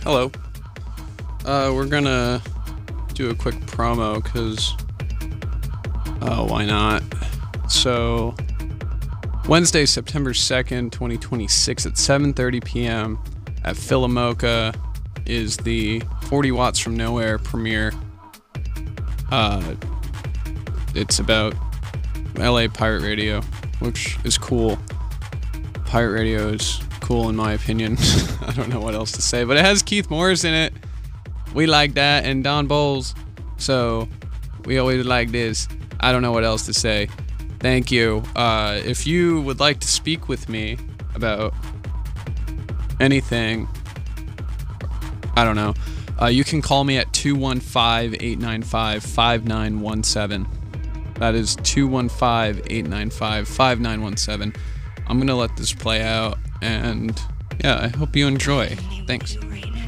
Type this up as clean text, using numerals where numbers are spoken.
Hello. We're gonna do a quick promo because, why not? So, Wednesday, September 2nd, 2026 at 7:30 p.m. at Philomoka is the 40 Watts from Nowhere premiere. It's about LA Pirate Radio, which is cool. Pirate Radio is cool in my opinion. I don't know what else to say, but it has Keith Morris in it. We like that, and Don Bowles. So we always like this. I don't know what else to say. Thank you. If you would like to speak with me about anything, I don't know, you can call me at 215-895-5917. That is 215-895-5917. I'm gonna let this play out, and yeah, I hope you enjoy. Thanks.